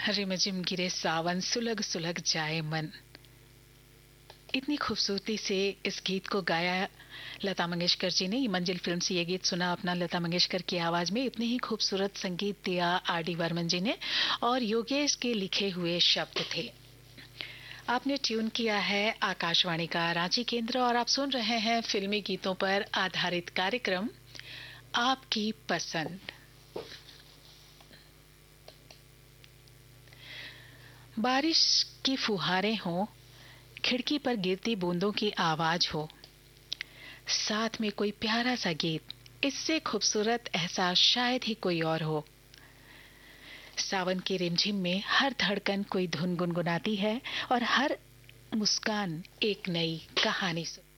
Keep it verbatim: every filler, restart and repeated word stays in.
रिमझिम गिरे सावन, सुलग सुलग जाए मन। इतनी खूबसूरती से इस गीत को गाया लता मंगेशकर जी ने। मंजिल फिल्म से ये गीत सुना अपना लता मंगेशकर की आवाज में। इतने ही खूबसूरत संगीत दिया आर डी बर्मन जी ने और योगेश के लिखे हुए शब्द थे। आपने ट्यून किया है आकाशवाणी का रांची केंद्र और आप सुन रहे हैं फिल्मी गीतों पर आधारित कार्यक्रम आपकी पसंद। बारिश की फुहारें हो, खिड़की पर गिरती बूंदों की आवाज हो, साथ में कोई प्यारा सा गीत, इससे खूबसूरत एहसास शायद ही कोई और हो। सावन की रिमझिम में हर धड़कन कोई धुन गुनगुनाती है और हर मुस्कान एक नई कहानी सुनाती है।